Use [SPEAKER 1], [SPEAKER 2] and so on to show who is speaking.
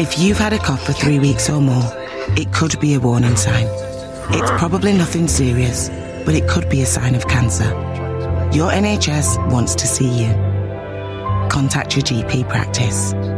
[SPEAKER 1] If you've had a cough for 3 weeks or more, it could be a warning sign. It's probably nothing serious, but it could be a sign of cancer. Your NHS wants to see you. Contact your GP practice.